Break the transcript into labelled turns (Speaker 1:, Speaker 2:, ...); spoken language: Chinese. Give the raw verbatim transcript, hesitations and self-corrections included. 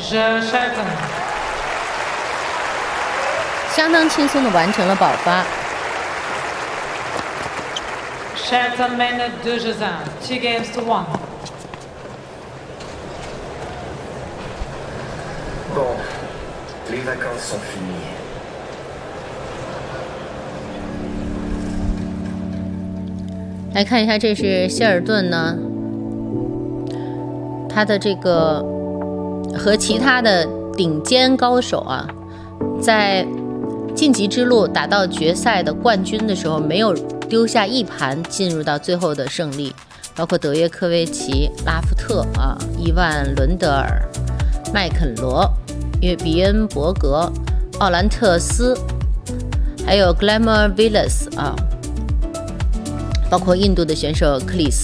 Speaker 1: 相当轻松的完成了保发。
Speaker 2: Shelton deux jeux un, two games to one.
Speaker 3: Bon, les vacances sont finies.
Speaker 1: 来看一下，这是谢尔顿呢，他的这个和其他的顶尖高手啊，在晋级之路打到决赛的冠军的时候，没有丢下一盘，进入到最后的胜利，包括德约科维奇、拉夫特啊、伊万伦德尔、麦肯罗、约比恩伯格、奥兰特斯，还有 Glamour Villas 啊。包括印度的选手克里斯